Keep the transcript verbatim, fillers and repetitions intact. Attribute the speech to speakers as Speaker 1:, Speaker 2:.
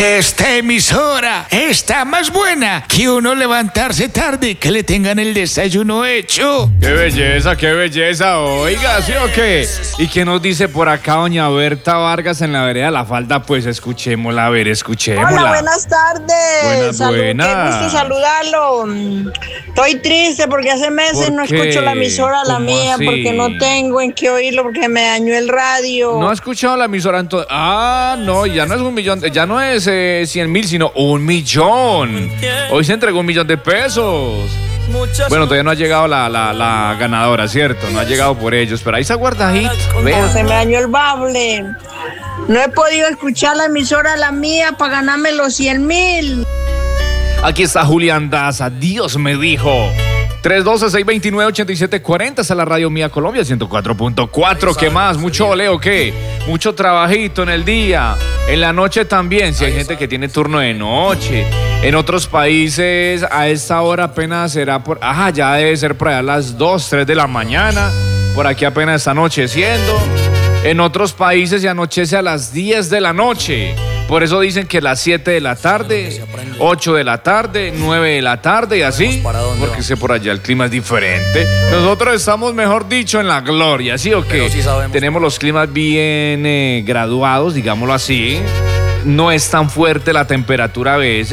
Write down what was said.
Speaker 1: Esta emisora está más buena que uno levantarse tarde y que le tengan el desayuno hecho.
Speaker 2: ¡Qué belleza, qué belleza! Oiga, ¿sí o qué? ¿Y qué nos dice por acá doña Berta Vargas en la vereda La Falda? Pues escuchémosla, a ver, escuchémosla.
Speaker 3: Hola, buenas tardes.
Speaker 2: Buenas,
Speaker 3: Salud,
Speaker 2: buenas.
Speaker 3: Qué gusto saludarlo. Estoy triste porque hace meses no
Speaker 2: qué?
Speaker 3: escucho la emisora, la
Speaker 2: ¿Cómo
Speaker 3: mía,
Speaker 2: así?
Speaker 3: porque no tengo en qué oírlo, porque me dañó el radio.
Speaker 2: ¿No ha escuchado la emisora entonces? Ah, no, ya no es un millón, ya no es eh, cien mil, sino un millón. Hoy se entregó un millón de pesos. Bueno, todavía no ha llegado la, la, la ganadora, ¿cierto? No ha llegado por ellos, pero ahí está guardadito.
Speaker 3: No, se me dañó el bable. No he podido escuchar la emisora, la mía, para ganarme los cien mil.
Speaker 2: Aquí está Julián Daza, Dios me dijo. tres uno dos, seis dos nueve, ocho siete cuatro cero, esa es la radio Mía Colombia, ciento cuatro punto cuatro. ¿Qué más? ¿Mucho oleo qué? Mucho trabajito en el día, en la noche también, si hay gente que tiene turno de noche. En otros países a esta hora apenas será por... Ajá, ya debe ser por allá a las dos, tres de la mañana. Por aquí apenas está anocheciendo. En otros países se anochece a las diez de la noche. Por eso dicen que las siete de la tarde, ocho de la tarde, nueve de la tarde y así, porque sé por allá el clima es diferente. Nosotros estamos, mejor dicho, en la gloria, ¿sí o qué? Sí tenemos los climas bien eh, graduados, digámoslo así. No es tan fuerte la temperatura a veces.